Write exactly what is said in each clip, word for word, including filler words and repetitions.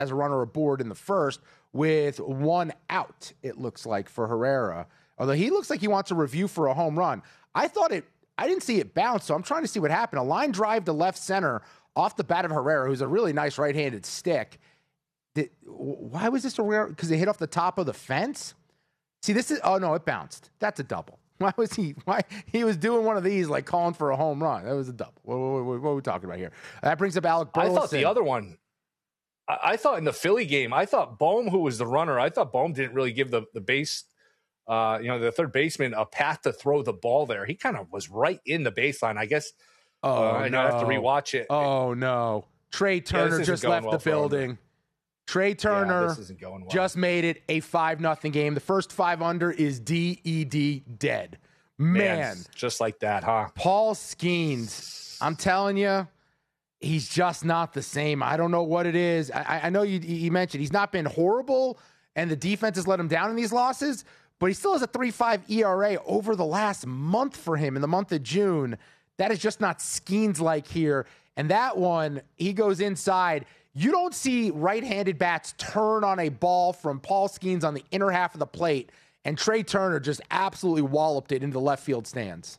as a runner aboard in the first with one out, it looks like, for Herrera. Although he looks like he wants a review for a home run. I thought it, I didn't see it bounce, so I'm trying to see what happened. A line drive to left center off the bat of Herrera, who's a really nice right-handed stick. Did, why was this a rare? Because it hit off the top of the fence? See, this is, oh no, it bounced. That's a double. Why was he, why, he was doing one of these, like calling for a home run. That was a double. What, what, what, what are we talking about here? That brings up Alec Burleson. I thought the other one, I, I thought in the Philly game, I thought Bohm, who was the runner, I thought Bohm didn't really give the, the base, uh, you know, the third baseman a path to throw the ball there. He kind of was right in the baseline. I guess oh, uh, I no. have to rewatch it. Oh, no. Trey Turner yeah, just left well the building. Trey Turner yeah, this isn't going well. just made it a five nothing game. The first five under is D E D dead. Man. Man, just like that, huh? Paul Skeens, I'm telling you, he's just not the same. I don't know what it is. I, I know you, you mentioned he's not been horrible, and the defense has let him down in these losses, but he still has a three point five E R A over the last month for him in the month of June. That is just not Skeens-like here. And that one, he goes inside. You don't see right-handed bats turn on a ball from Paul Skeens on the inner half of the plate, and Trey Turner just absolutely walloped it into the left field stands.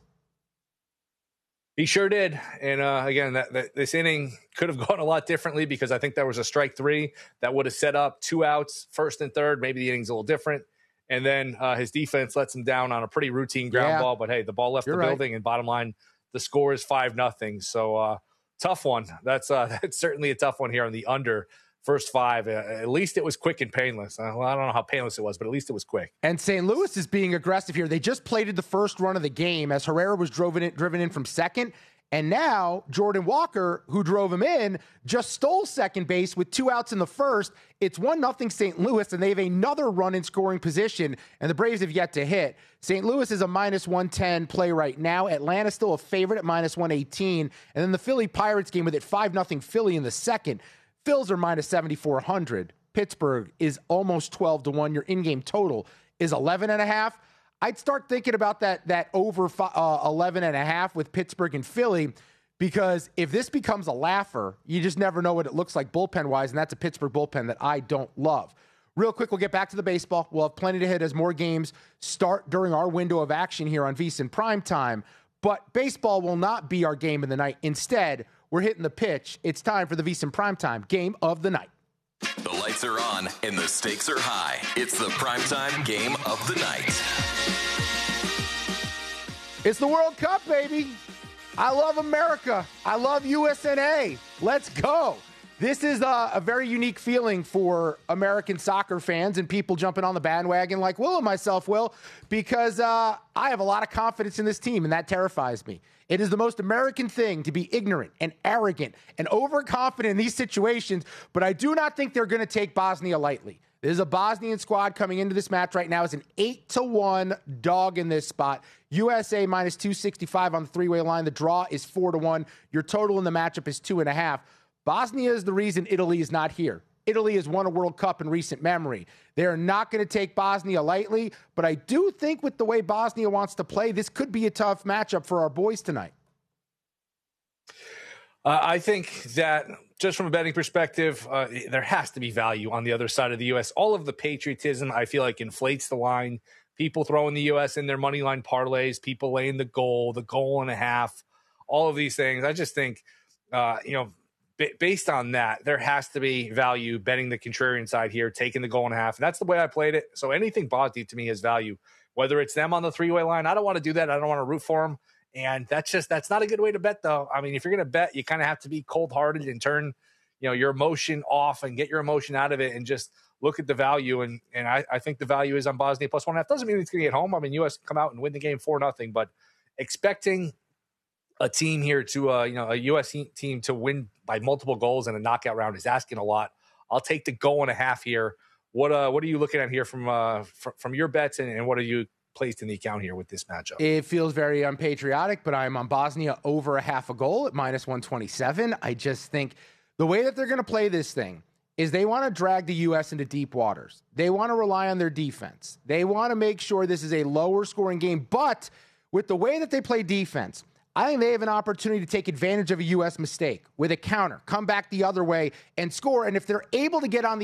He sure did. And uh, again, that, that this inning could have gone a lot differently because I think there was a strike three that would have set up two outs, first and third. Maybe the inning's a little different. And then uh, his defense lets him down on a pretty routine ground yeah. ball. But hey, the ball left You're the right. building, and bottom line, the score is five nothing. So uh, tough one. That's uh, that's certainly a tough one here on the under. First five, uh, at least it was quick and painless. Uh, well, I don't know how painless it was, but at least it was quick. And Saint Louis is being aggressive here. They just plated the first run of the game as Herrera was driven in, driven in from second. And now Jordan Walker, who drove him in, just stole second base with two outs in the first. It's one nothing Saint Louis, and they have another run in scoring position, and the Braves have yet to hit. Saint Louis is a minus one ten play right now. Atlanta's still a favorite at minus one eighteen. And then the Philly Pirates game with it five nothing Philly in the second. Phils are minus seventy-four hundred. Pittsburgh is almost twelve to one. Your in-game total is eleven and a half. I'd start thinking about that, that over uh, eleven and a half with Pittsburgh and Philly, because if this becomes a laugher, you just never know what it looks like bullpen-wise, and that's a Pittsburgh bullpen that I don't love. Real quick, we'll get back to the baseball. We'll have plenty to hit as more games start during our window of action here on VSiN Primetime. But baseball will not be our game of the night. Instead, we're hitting the pitch. It's time for the VSiN Primetime Game of the Night. The lights are on and the stakes are high. It's the Primetime Game of the Night. It's the World Cup, baby. I love America. I love U S N A. Let's go. This is a, a very unique feeling for American soccer fans and people jumping on the bandwagon like Will and myself will, because uh, I have a lot of confidence in this team, and that terrifies me. It is the most American thing to be ignorant and arrogant and overconfident in these situations, but I do not think they're going to take Bosnia lightly. There's a Bosnian squad coming into this match right now as an eight to one dog in this spot. U S A minus two sixty-five on the three-way line. The draw is four to one. Your total in the matchup is two and a half. Bosnia is the reason Italy is not here. Italy has won a World Cup in recent memory. They're not going to take Bosnia lightly, but I do think with the way Bosnia wants to play, this could be a tough matchup for our boys tonight. Uh, I think that just from a betting perspective, uh, there has to be value on the other side of the U S. All of the patriotism, I feel like, inflates the line. People throwing the U S in their money line parlays, people laying the goal, the goal and a half, all of these things. I just think, uh, you know, b- based on that, there has to be value betting the contrarian side here, taking the goal and a half. And that's the way I played it. So anything Bosnia to me is value, whether it's them on the three-way line. I don't want to do that. I don't want to root for them. And that's just, that's not a good way to bet, though. I mean, if you're going to bet, you kind of have to be cold-hearted and turn, you know, your emotion off and get your emotion out of it and just look at the value. And and I, I think the value is on Bosnia plus one and a half. Doesn't mean it's going to get home. I mean, U S come out and win the game four nothing, but expecting a team here to, uh, you know, a U S team to win by multiple goals in a knockout round is asking a lot. I'll take the goal and a half here. What uh, what are you looking at here from uh, fr- from your bets, and, and what are you placed in the account here with this matchup? It feels very unpatriotic, but I'm on Bosnia over a half a goal at minus one twenty-seven. I just think the way that they're going to play this thing is they want to drag the U S into deep waters. They want to rely on their defense. They want to make sure this is a lower scoring game, but with the way that they play defense, I think they have an opportunity to take advantage of a U S mistake with a counter, come back the other way and score. And if they're able to get on the